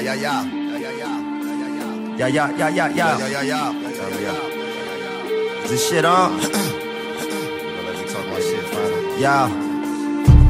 yeah, yeah. Yeah, yeah, yeah, yeah, yeah. Yeah, yeah. Is this shit on? Let me talk my shit finally. Yeah.